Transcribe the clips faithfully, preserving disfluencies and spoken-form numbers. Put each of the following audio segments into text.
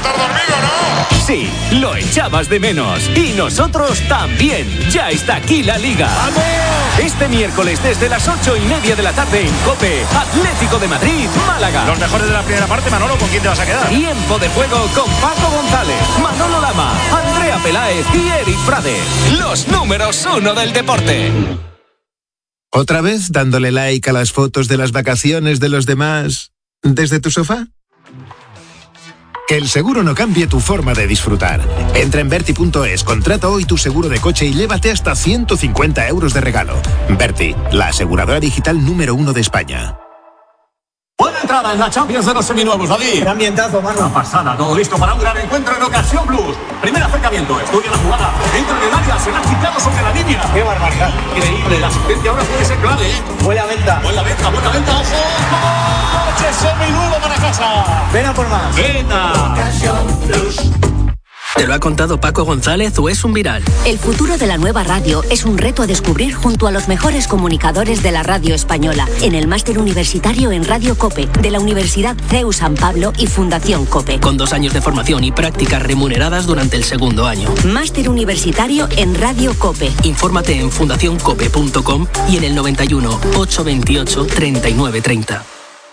estar dormido, ¿no? Sí, lo echabas de menos. Y nosotros también. Ya está aquí la Liga. ¡Vamos! Este miércoles desde las ocho y media de la tarde en COPE, Atlético de Madrid, Málaga. Los mejores de la primera parte, Manolo, ¿con quién te vas a quedar? Tiempo de juego con Paco González, Manolo Lama, Andrea Peláez y Eric Frade. Los números uno del deporte. ¿Otra vez dándole like a las fotos de las vacaciones de los demás desde tu sofá? Que el seguro no cambie tu forma de disfrutar. Entra en Berti punto es, contrata hoy tu seguro de coche y llévate hasta ciento cincuenta euros de regalo. Berti, la aseguradora digital número uno de España. Buena entrada en la Champions de los seminuevos, David. ¡Qué ambientazo, mano! Una pasada, todo listo para un gran encuentro en Ocasión Plus. Primer acercamiento, estudia la jugada, entra en el área, se la ha quitado sobre la línea. ¡Qué barbaridad! Increíble, la asistencia ahora puede ser clave, ¿eh? Buena venta. Buena venta, buena venta, ojo. ¡Coche seminuevo para casa! Ven a por más. ¡Venta! Ocasión Plus. ¿Te lo ha contado Paco González o es un viral? El futuro de la nueva radio es un reto a descubrir junto a los mejores comunicadores de la radio española en el máster universitario en Radio COPE de la Universidad C E U San Pablo y Fundación COPE. Con dos años de formación y prácticas remuneradas durante el segundo año. Máster universitario en Radio COPE. Infórmate en fundación cope punto com y en el noventa y uno, ochocientos veintiocho, treinta y nueve treinta.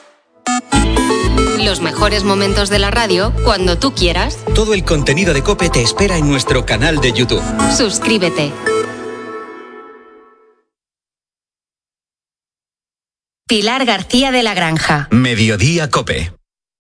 Los mejores momentos de la radio cuando tú quieras. Todo el contenido de COPE te espera en nuestro canal de YouTube. Suscríbete. Pilar García de la Granja. Mediodía COPE.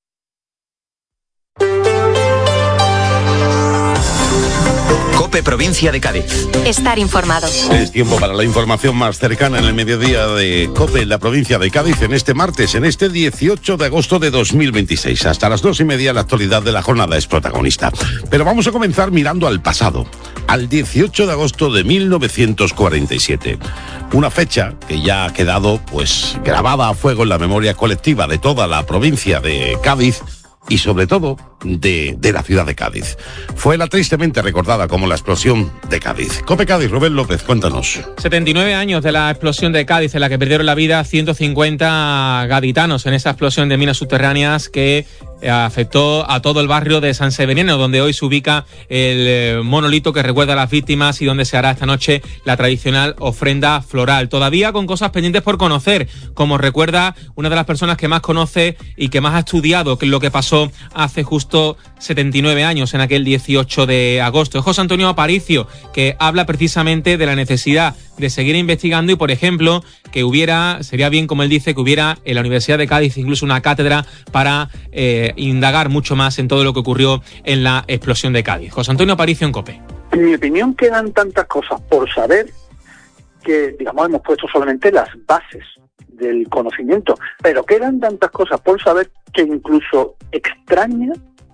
COPE Provincia de Cádiz. Estar informado. Es tiempo para la información más cercana en el mediodía de COPE en la provincia de Cádiz en este martes, en este dieciocho de agosto de dos mil veintiséis. Hasta las dos y media la actualidad de la jornada es protagonista. Pero vamos a comenzar mirando al pasado, al dieciocho de agosto de mil novecientos cuarenta y siete. Una fecha que ya ha quedado pues grabada a fuego en la memoria colectiva de toda la provincia de Cádiz y sobre todo de, de la ciudad de Cádiz. Fue la tristemente recordada como la explosión de Cádiz. COPE Cádiz, Rubén López, cuéntanos. setenta y nueve años de la explosión de Cádiz, en la que perdieron la vida ciento cincuenta gaditanos en esa explosión de minas subterráneas que afectó a todo el barrio de San Severino, donde hoy se ubica el monolito que recuerda a las víctimas y donde se hará esta noche la tradicional ofrenda floral. Todavía con cosas pendientes por conocer, como recuerda una de las personas que más conoce y que más ha estudiado lo que pasó hace justo setenta y nueve años, en aquel dieciocho de agosto. Es José Antonio Aparicio, que habla precisamente de la necesidad de seguir investigando y, por ejemplo, que hubiera, sería bien, como él dice, que hubiera en la Universidad de Cádiz incluso una cátedra para eh, indagar mucho más en todo lo que ocurrió en la explosión de Cádiz. José Antonio Aparicio en COPE. En mi opinión quedan tantas cosas por saber que, digamos, hemos puesto solamente las bases del conocimiento, pero quedan tantas cosas por saber que incluso extraña,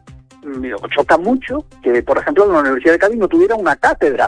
me choca mucho que, por ejemplo, la Universidad de Cádiz no tuviera una cátedra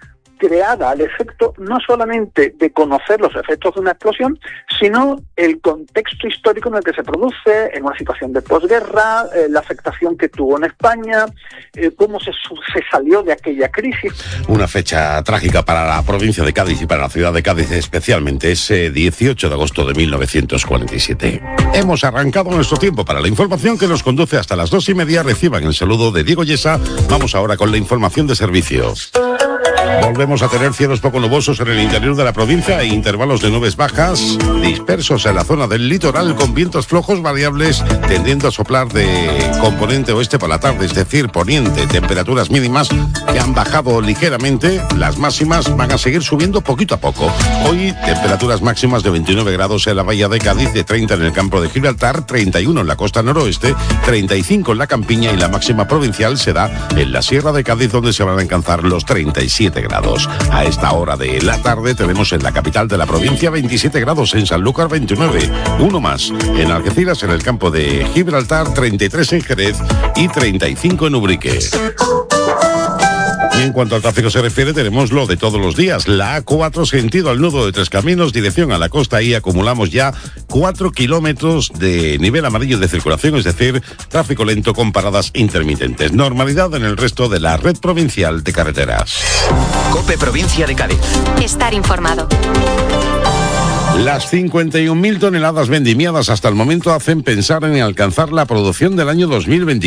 creada al efecto no solamente de conocer los efectos de una explosión, sino el contexto histórico en el que se produce, en una situación de posguerra, eh, la afectación que tuvo en España, eh, cómo se, se salió de aquella crisis. Una fecha trágica para la provincia de Cádiz y para la ciudad de Cádiz especialmente, ese dieciocho de agosto de mil novecientos cuarenta y siete. Hemos arrancado nuestro tiempo para la información que nos conduce hasta las dos y media. Reciban el saludo de Diego Yesa. Vamos ahora con la información de servicios. Volvemos a tener cielos poco nubosos en el interior de la provincia e intervalos de nubes bajas dispersos en la zona del litoral con vientos flojos variables tendiendo a soplar de componente oeste por la tarde, es decir, poniente. Temperaturas mínimas que han bajado ligeramente, las máximas van a seguir subiendo poquito a poco. Hoy temperaturas máximas de veintinueve grados en la bahía de Cádiz, de treinta en el campo de Gibraltar, treinta y uno en la costa noroeste, treinta y cinco en la campiña y la máxima provincial será en la sierra de Cádiz, donde se van a alcanzar los treinta y siete grados. A esta hora de la tarde tenemos en la capital de la provincia veintisiete grados, en Sanlúcar veintinueve, uno más en Algeciras, en el campo de Gibraltar, treinta y tres en Jerez y treinta y cinco en Ubrique. Y en cuanto al tráfico se refiere, tenemos lo de todos los días. La A cuatro, sentido al nudo de Tres Caminos, dirección a la costa, y acumulamos ya cuatro kilómetros de nivel amarillo de circulación, es decir, tráfico lento con paradas intermitentes. Normalidad en el resto de la red provincial de carreteras. COPE Provincia de Cádiz. Estar informado. Las cincuenta y un mil toneladas vendimiadas hasta el momento hacen pensar en alcanzar la producción del año dos mil veinticuatro.